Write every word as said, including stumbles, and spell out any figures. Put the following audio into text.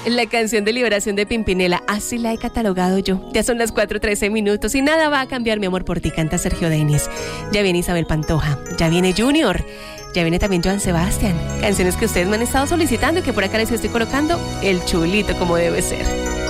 La canción de Liberación de Pimpinela, así la he catalogado yo. Ya son las cuatro trece minutos y nada va a cambiar mi amor por ti, canta Sergio Denis. Ya viene Isabel Pantoja, ya viene Junior, ya viene también Joan Sebastián. Canciones que ustedes me han estado solicitando y que por acá les estoy colocando el chulito como debe ser.